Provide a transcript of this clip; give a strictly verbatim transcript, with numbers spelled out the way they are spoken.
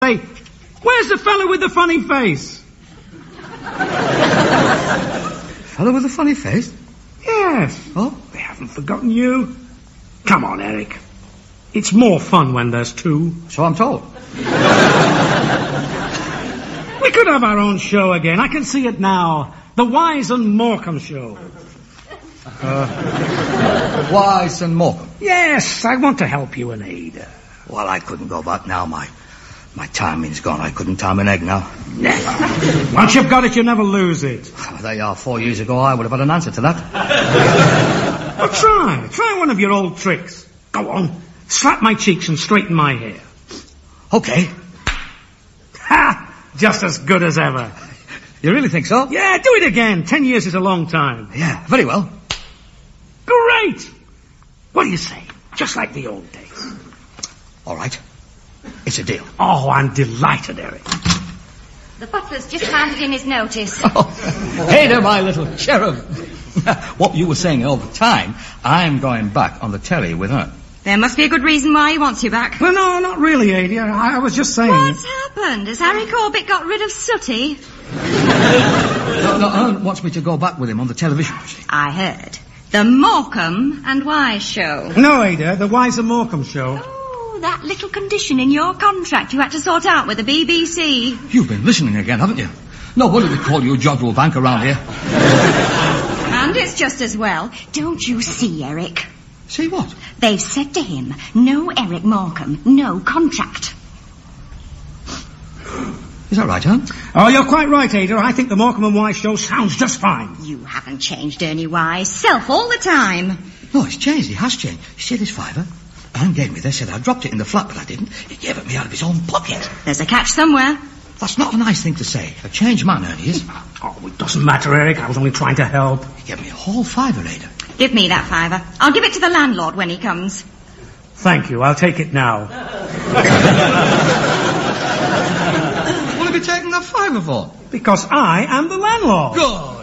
Hey, where's the fella with the funny face? Fella with a funny face? Yes. Oh? They haven't forgotten you. Come on, Eric. It's more fun when there's two. So I'm told. We could have our own show again. I can see it now. The Wise and Morecambe Show. Uh, Wise and Morecambe? Yes, I want to help you and Ada. Well, I couldn't go back now. My my timing's gone. I couldn't time an egg now. Once you've got it, you never lose it. Well, there you are. Four years ago, I would have had an answer to that. Well, try. Try one of your old tricks. Go on. Slap my cheeks and straighten my hair. Okay. Ha! Just as good as ever. You really think so? Yeah, do it again. Ten years is a long time. Yeah, very well. Great! What do you say? Just like the old days. All right. It's a deal. Oh, I'm delighted, Eric. The butler's just handed in his notice. Oh, hey there, my little cherub. What you were saying all the time, I'm going back on the telly with her. There must be a good reason why he wants you back. Well, no, not really, Ada. I, I was just saying... What's happened? Has Harry Corbett got rid of Sooty? No, no, Ern wants me to go back with him on the television. I heard. The Morecambe and Wise show. No, Ada, the Wise and Morecambe show. Oh, that little condition in your contract you had to sort out with the B B C. You've been listening again, haven't you? No wonder they call you a Jodrell Bank around here. And it's just as well. Don't you see, Eric? See what? They've said to him, no Eric Morecambe, no contract. Is that right, huh? Oh, you're quite right, Ada. I think the Morecambe and Wise show sounds just fine. You haven't changed, Ernie Wise. Self all the time. No, it's changed. He has changed. You see this fiver? Anne gave me this, said I dropped it in the flat, but I didn't. He gave it me out of his own pocket. There's a catch somewhere. That's not a nice thing to say. A changed man, Ernie is. Oh, it doesn't matter, Eric. I was only trying to help. He gave me a whole fiver, Ada. Give me that fiver. I'll give it to the landlord when he comes. Thank you. I'll take it now. What have you taken that fiver for? Because I am the landlord. Good.